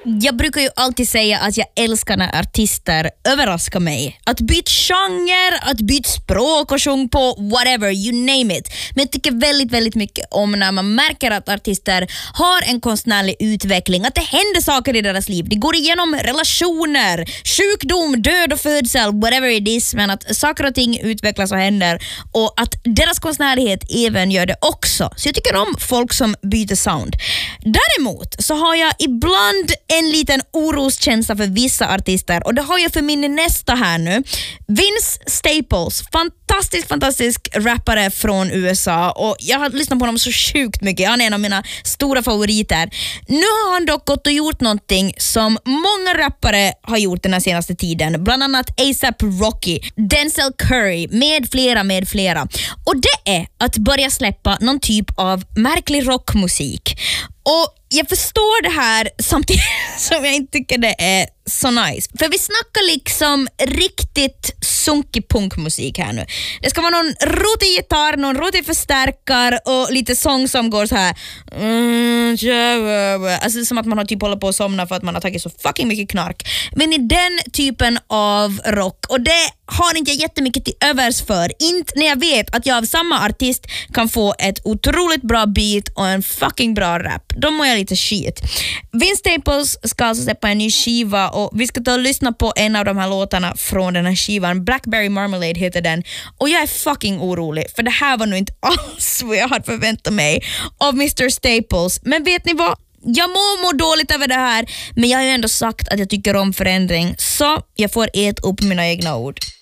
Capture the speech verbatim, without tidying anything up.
Jag brukar ju alltid säga att jag älskar när artister överraskar mig. Att byta genre, att byta språk och sjung på whatever, you name it. Men jag tycker väldigt, väldigt mycket om när man märker att artister har en konstnärlig utveckling. Att det händer saker i deras liv. Det går igenom relationer, sjukdom, död och födsel, whatever it is. Men att saker och ting utvecklas och händer. Och att deras konstnärlighet även gör det också. Så jag tycker om folk som byter sound. Däremot så har jag ibland en liten oroskänsla för vissa artister, och det har jag för min nästa här nu. Vince Staples, fantastisk, fantastisk rappare från U S A, och jag har lyssnat på honom så sjukt mycket. Han är en av mina stora favoriter. Nu har han dock gått och gjort någonting som många rappare har gjort den här senaste tiden, bland annat A$AP Rocky, Denzel Curry, med flera, med flera. Och det är att börja släppa någon typ av märklig rockmusik. Och jag förstår det här samtidigt som jag inte tycker det är så nice. För vi snackar liksom riktigt sunkig punkmusik här nu. Det ska vara någon rotig gitarr, någon rotig förstärkare och lite sång som går så här. Alltså som att man har typ hållit på att somna för att man har tagit så fucking mycket knark. Men i den typen av rock, och det har inte jag jättemycket till övers för. Inte när jag vet att jag av samma artist kan få ett otroligt bra beat och en fucking bra rap. Då mår jag lite shit. Vince Staples ska alltså släppa en ny skiva, och vi ska ta och lyssna på en av de här låtarna från den här skivan. Blackberry Marmalade heter den. Och jag är fucking orolig, för det här var nog inte alls vad jag hade förväntat mig av mister Staples. Men vet ni vad? Jag mår må dåligt över det här, men jag har ju ändå sagt att jag tycker om förändring, så jag får äta upp mina egna ord.